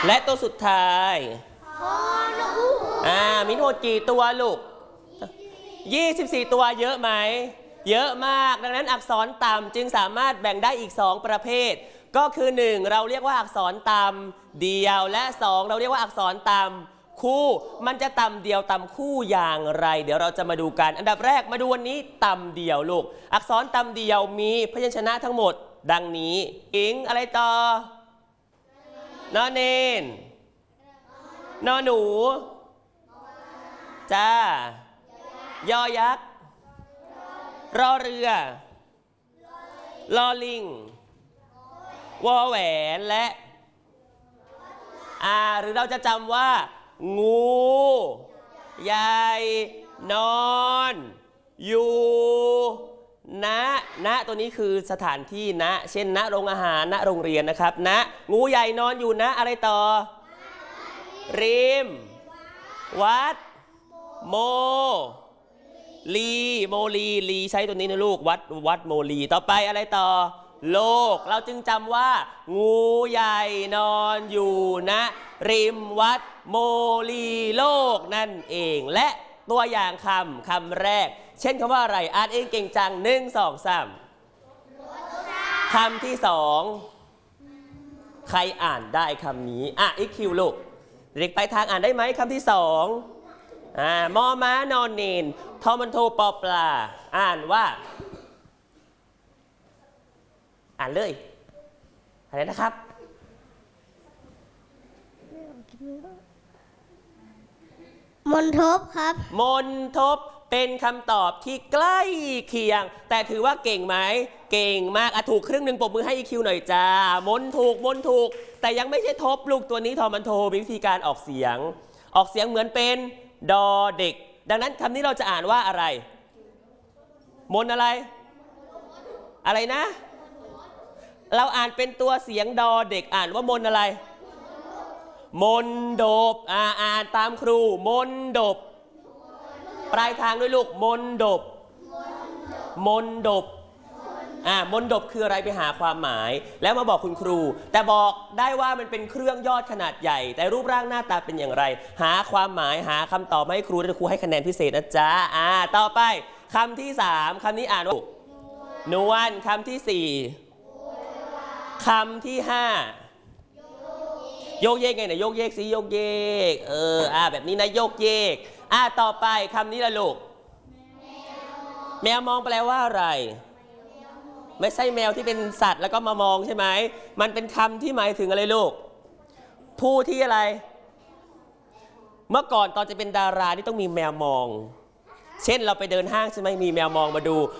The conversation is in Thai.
และตัวสุดท้ายมีทั้งหมดกี่ตัวลูก24ตัวเยอะไหมเยอะมากดังนั้นอักษรต่ำจึงสามารถแบ่งได้อีก2ประเภทก็คือ1เราเรียกว่าอักษรต่ำเดียวและ2เราเรียกว่าอักษรต่ำคู่มันจะต่ำเดียวต่ำคู่อย่างไรเดี๋ยวเราจะมาดูกันอันดับแรกมาดูวันนี้ต่ำเดียวลูกอักษรต่ำเดียวมีพยัญชนะทั้งหมดดังนี้อิงอะไรต่อนอเนนนอหนูจ้ายอยักษ์รอเรือลอลิงวอแหวนและหรือเราจะจำว่างูใหญ่นอนอยู่ณตัวนี้คือสถานที่ณเช่นณโรงอาหารณโรงเรียนนะครับณงูใหญ่นอนอยู่ณอะไรต่อริมวัดโมลีใช้ตัวนี้นะลูกวัดโมลีต่อไปอะไรต่อโลกเราจึงจำว่างูใหญ่นอนอยู่ณริมวัดโมลีโลกนั่นเองและตัวอย่างคำแรกเช่นคำว่าอะไรอ่านเองเก่งจัง1 2 3คำที่2ใครอ่านได้คำนี้อีกคิวลูกเด็กไปทางอ่านได้ไหมคำที่2มอม้านอนเนนทอมันโทปอปลาอ่านว่าอ่านเลยอะไรนะครับมนทบครับมนทบเป็นคำตอบที่ใกล้เคียงแต่ถือว่าเก่งไหมเก่งมากถูกครึ่งหนึ่งปรบมือให้อีคิวหน่อยจ้ามนถูกแต่ยังไม่ใช่ทบลูกตัวนี้ทอมันโทมีวิธีการออกเสียงเหมือนเป็นดอเด็กดังนั้นคำนี้เราจะอ่านว่าอะไรมนอะไรนะเราอ่านเป็นตัวเสียงดอเด็กอ่านว่ามนอะไรมนดบอ่านตามครูมนดบปลายทางด้วยลูกมนดบมนดบคืออะไรไปหาความหมายแล้วมาบอกคุณครูแต่บอกได้ว่ามันเป็นเครื่องยอดขนาดใหญ่แต่รูปร่างหน้าตาเป็นอย่างไรหาความหมายหาคำตอบให้ครูและครูให้คะแนนพิเศษนะจ๊ะต่อไปคำที่3คำนี้อ่านว่านวลคำที่4คำที่5โยกเยกไงเนี่ยโยกเยกสิโยกเยกแบบนี้นะโยกเยกต่อไปคำนี้ละลูกแมวมองแปลว่าอะไรไม่ใช่แมวที่เป็นสัตว์แล้วก็มามองใช่ไหมมันเป็นคำที่หมายถึงอะไรลูกผู้ที่อะไรเมื่อก่อนตอนจะเป็นดารานี่ต้องมีแมวมองเช่นเราไปเดินห้างใช่ไหมมีแมวมองมาดู